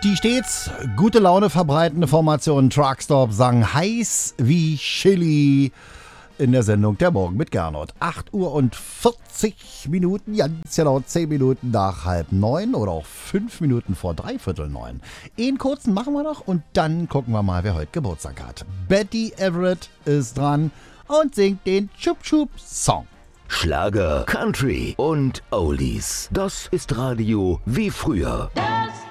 Die stets gute Laune verbreitende Formation Truckstop sang heiß wie Chili in der Sendung Der Morgen mit Gernot. 8 Uhr und 40 Minuten, ganz genau 10 Minuten nach 8:30 oder auch 5 Minuten vor 8:45. Einen kurzen machen wir noch und dann gucken wir mal, wer heute Geburtstag hat. Betty Everett ist dran und singt den Chup-Chup-Song. Schlager, Country und Oldies. Das ist Radio wie früher. Das